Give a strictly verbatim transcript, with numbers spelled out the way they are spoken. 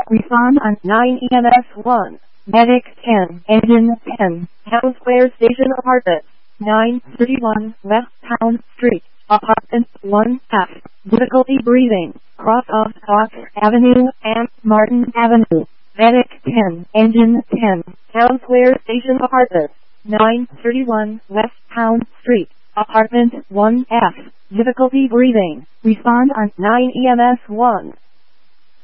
Respond on nine E M S one. Medic ten. Engine ten. Town Square Station Apartments. nine thirty-one West Town Street. Apartment one F. Difficulty breathing. Cross off Fox Avenue and Martin Avenue. Medic ten. Engine ten. Town Square Station Apartments. nine thirty-one West Town Street. Apartment one F. Difficulty breathing. Respond on nine E M S one.